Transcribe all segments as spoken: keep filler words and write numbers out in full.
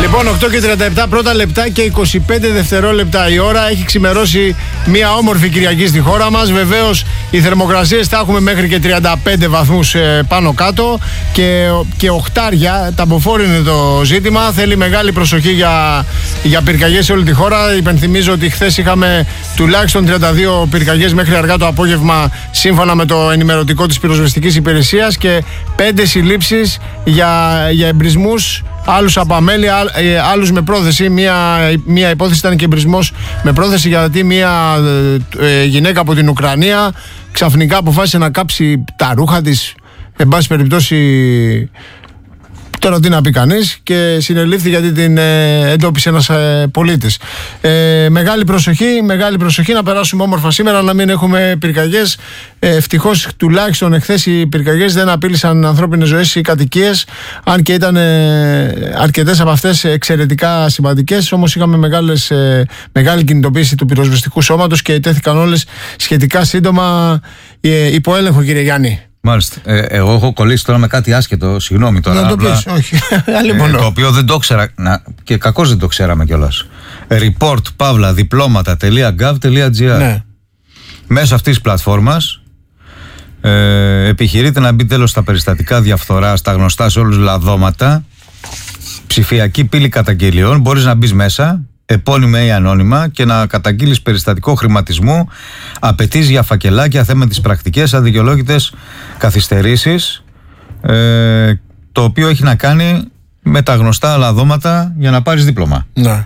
Λοιπόν, οκτώ και τριάντα επτά πρώτα λεπτά και είκοσι πέντε δευτερόλεπτα η ώρα. Έχει ξημερώσει μια όμορφη Κυριακή στη χώρα μας. Βεβαίως οι θερμοκρασίες θα έχουμε μέχρι και τριάντα πέντε βαθμούς ε, πάνω κάτω και, και οχτάρια. Ταμποφόρο είναι το ζήτημα. Θέλει μεγάλη προσοχή για, για πυρκαγιές σε όλη τη χώρα. Υπενθυμίζω ότι χθες είχαμε τουλάχιστον τριάντα δύο πυρκαγιές μέχρι αργά το απόγευμα, σύμφωνα με το ενημερωτικό της πυροσβεστικής υπηρεσίας, και πέντε συλλήψεις για, για εμπρισμούς. Άλλους από αμέλεια, άλλους με πρόθεση. Μία, μία υπόθεση ήταν και εμπρισμός με πρόθεση, γιατί μία ε, γυναίκα από την Ουκρανία ξαφνικά αποφάσισε να κάψει τα ρούχα της. Εν πάση περιπτώσει, τώρα τι να πει κανείς, και συνελήφθη γιατί την ε, εντόπισε ένας ε, πολίτης. Ε, μεγάλη προσοχή, μεγάλη προσοχή να περάσουμε όμορφα σήμερα, να μην έχουμε πυρκαγιές. Ε, ευτυχώς τουλάχιστον εχθές οι πυρκαγιές δεν απείλησαν ανθρώπινες ζωές ή κατοικίες, αν και ήταν ε, αρκετές από αυτές εξαιρετικά σημαντικές. Όμως είχαμε μεγάλες, ε, μεγάλη κινητοποίηση του πυροσβεστικού σώματος και τέθηκαν όλες σχετικά σύντομα ε, υπό έλεγχο, κύριε Γιάννη. Μάλιστα. Ε, εγώ έχω κολλήσει τώρα με κάτι άσχετο, συγγνώμη τώρα. Να το πεις, όχι. ε, το οποίο δεν το ξέρα, να, και κακώς δεν το ξέραμε κιόλας. report παύλα διπλώματα.gov.gr. Ναι. Μέσω αυτής της πλατφόρμας ε, επιχειρείται να μπει τέλος στα περιστατικά διαφθοράς, τα γνωστά σε όλους λαδώματα, ψηφιακή πύλη καταγγελιών. Μπορείς να μπεις μέσα, επώνυμα ή ανώνυμα, και να καταγγείλεις περιστατικό χρηματισμού, απαιτείς για φακελάκια, θέμετες πρακτικές, αδικαιολόγητες καθυστερήσεις, ε, το οποίο έχει να κάνει με τα γνωστά λαδώματα για να πάρεις δίπλωμα. Ναι.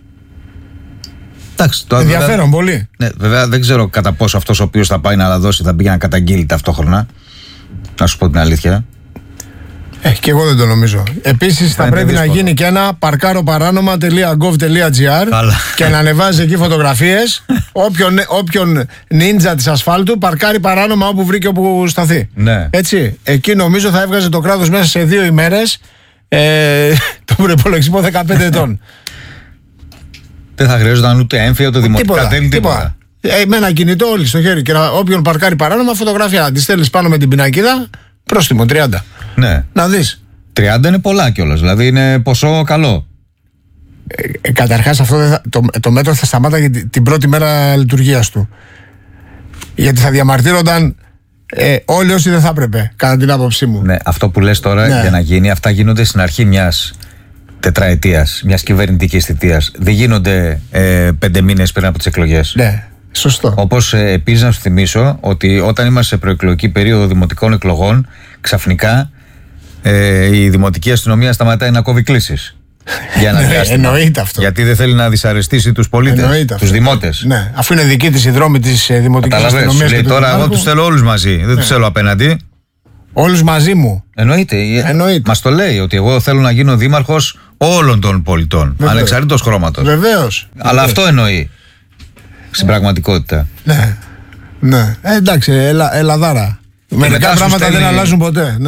Εντάξει, το ενδιαφέρον βέβαια, πολύ. Ναι, βέβαια δεν ξέρω κατά πόσο αυτός ο οποίος θα πάει να λαδώσει θα πήγε να καταγγείλει ταυτόχρονα. Να σου πω την αλήθεια. Ε, και εγώ δεν το νομίζω. Επίσης θα πρέπει δύσκολο να γίνει και ένα παρκάροπαράνομα.gov.gr και να ανεβάζει εκεί φωτογραφίες. όποιον, όποιον νίντζα της ασφάλτου παρκάρει παράνομα όπου βρήκε, όπου σταθεί. Ναι. Έτσι. Εκεί νομίζω θα έβγαζε το κράτος μέσα σε δύο ημέρες ε, το προϋπολογισμό δεκαπέντε ετών. Δεν θα χρειάζονταν ούτε έμφυα, ούτε δημοτικά τέλη, τίποτα. τίποτα. Ε, με ένα κινητό όλοι στο χέρι. Και να, όποιον παρκάρει παράνομα, φωτογραφία να τη στέλνεις πάνω με την πινακίδα, πρόστιμο τριάντα. Ναι. Να δεις. τριάντα είναι πολλά κιόλας, δηλαδή είναι ποσό καλό. Ε, ε, καταρχάς αυτό δεν θα, το, το μέτρο θα σταμάταγε την, την πρώτη μέρα λειτουργίας του. Γιατί θα διαμαρτύρονταν ε, όλοι όσοι δεν θα έπρεπε, κατά την άποψή μου. Ναι, αυτό που λες τώρα, ναι, για να γίνει, αυτά γίνονται στην αρχή μιας τετραετίας, μιας κυβερνητικής θητείας. Δεν γίνονται ε, πέντε μήνες πριν από τις εκλογές. Ναι. Σωστό. Όπως ε, επίσης να σου θυμίσω ότι όταν είμαστε σε προεκλογική περίοδο δημοτικών εκλογών, ξαφνικά ε, η δημοτική αστυνομία σταματάει να κόβει κλήσεις. Για ένα διάστημα. Εννοείται αυτό. Γιατί δεν θέλει να δυσαρεστήσει τους πολίτες, τους δημότες. Ναι, αφού είναι δική της η δρόμη της ε, δημοτικής αστυνομίας. Λέει τώρα, εγώ τους θέλω όλους μαζί, δεν ναι. τους θέλω απέναντι. Όλους μαζί μου. Εννοείται. Εννοείται. Μας το λέει ότι εγώ θέλω να γίνω δήμαρχος όλων των πολιτών, ανεξαρτήτως χρώματος. Βεβαίως. Αλλά Βεβαίως. αυτό εννοεί στην πραγματικότητα. Ναι. Ναι. Ε, εντάξει, ελα, ελαδάρα. Μερικά πράγματα στέλνει... δεν αλλάζουν ποτέ.